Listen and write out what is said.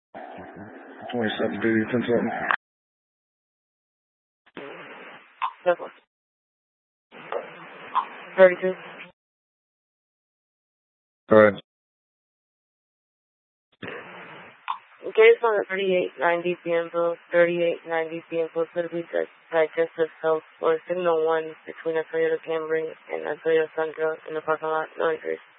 27 duty consultant. Douglas. 32. Alright. Case on the 3890 PM bill, 3890 PM bill could be digestive health or signal 1 between a Toyota Camry and a Toyota Sandra in the parking lot, no increase.